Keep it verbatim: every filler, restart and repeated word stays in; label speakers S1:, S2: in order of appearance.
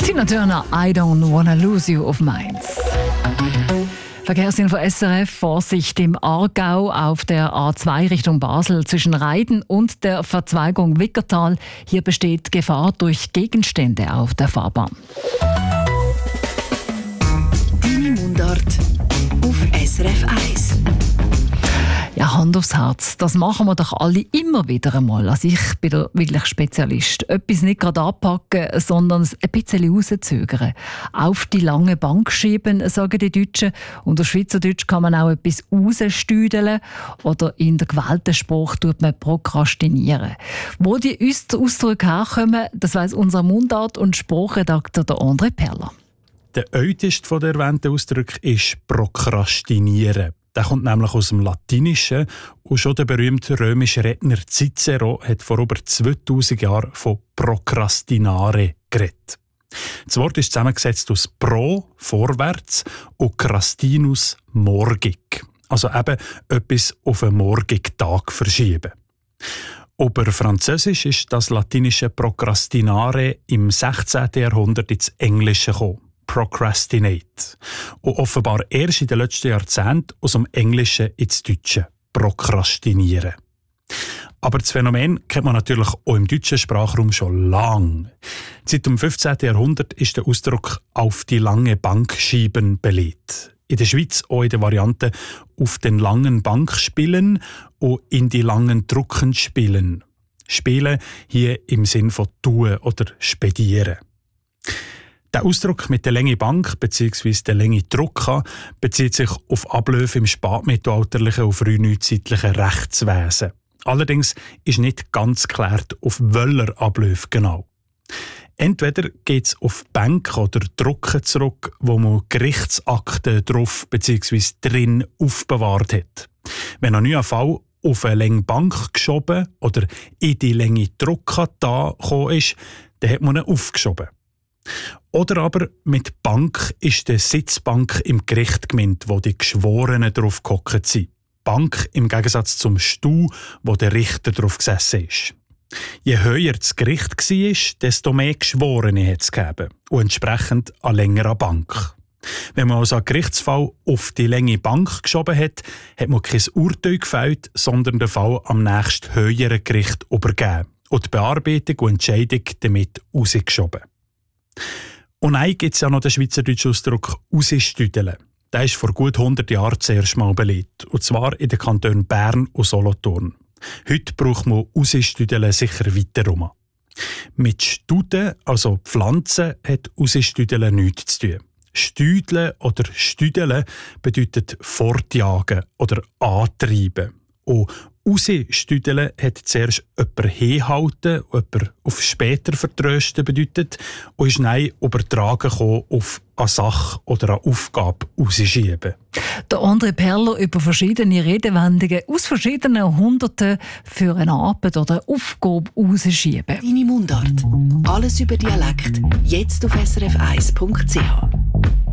S1: Tina Turner, I don't wanna lose you auf Mainz. Verkehrsinfo S R F, Vorsicht im Aargau auf der A zwei Richtung Basel zwischen Reiden und der Verzweigung Wickertal. Hier besteht Gefahr durch Gegenstände auf der Fahrbahn.
S2: Deine Mundart auf S R F eins.
S1: Ja, Hand aufs Herz, das machen wir doch alle immer wieder einmal. Also ich bin da wirklich Spezialist. Etwas nicht gerade anpacken, sondern es ein bisschen rauszögern. Auf die lange Bank schieben, sagen die Deutschen. Und auf Schweizerdeutsch kann man auch etwas rausstüdeln. Oder in der gewählten Sprache tut man prokrastinieren. Wo die Ausdrücke herkommen, das weiss unser Mundart- und Sprachredakteur der André Perler.
S3: Der älteste der erwähnten Ausdrücke ist prokrastinieren. Der kommt nämlich aus dem Latinischen und schon der berühmte römische Redner Cicero hat vor über zweitausend Jahren von prokrastinare geredet. Das Wort ist zusammengesetzt aus pro, vorwärts, und crastinus, morgig. Also eben etwas auf einen morgigen Tag verschieben. Über Französisch ist das latinische prokrastinare im sechzehnten Jahrhundert ins Englische gekommen. Procrastinate. Und offenbar erst in den letzten Jahrzehnten aus dem Englischen ins Deutsche. Prokrastinieren. Aber das Phänomen kennt man natürlich auch im deutschen Sprachraum schon lange. Seit dem fünfzehnten Jahrhundert ist der Ausdruck «auf die lange Bank schieben» belegt. In der Schweiz auch in der Variante «auf den langen Bank spielen» und «in die langen Drucken spielen». Spielen hier im Sinn von «tun» oder «spedieren». Der Ausdruck mit der langen Bank bzw. der langen Drucke bezieht sich auf Abläufe im spätmittelalterlichen und frühneuzeitlichen Rechtswesen. Allerdings ist nicht ganz geklärt, auf welcher Abläufe genau. Entweder geht es auf Bänke oder Drucken zurück, wo man Gerichtsakten drauf bzw. drin aufbewahrt hat. Wenn ein neuer Fall auf eine lange Bank geschoben oder in die lange Drucke da gekommen ist, dann hat man ihn aufgeschoben. Oder aber mit Bank ist die Sitzbank im Gericht gemeint, wo die Geschworenen drauf gehockt sind. Bank im Gegensatz zum Stuhl, wo der Richter drauf gesessen ist. Je höher das Gericht war, desto mehr Geschworene hat es gegeben und entsprechend eine längere Bank. Wenn man also einen Gerichtsfall auf die lange Bank geschoben hat, hat man kein Urteil gefällt, sondern den Fall am nächsten höheren Gericht übergeben und die Bearbeitung und Entscheidung damit rausgeschoben. Und dann gibt es ja noch den schweizerdeutschen Ausdruck «rausstüdeln». Der ist vor gut hundert Jahren zuerst mal belegt, und zwar in den Kantonen Bern und Solothurn. Heute braucht man «rausstüdeln» sicher weiter. Mit Studen, also Pflanzen, hat «rausstüdeln» nichts zu tun. Stüdeln oder Stüdeln bedeutet fortjagen oder antreiben. Und «rausstüdeln» hat zuerst jemanden hinhalten, jemanden auf später vertrösten bedeutet und ist dann übertragen auf eine Sache oder eine Aufgabe rausschieben.
S1: Der André Perler über verschiedene Redewendungen aus verschiedenen Jahrhunderten für eine Arbeit oder eine Aufgabe rausschieben.
S2: Deine Mundart. Alles über Dialekt. Jetzt auf s r f eins punkt c h.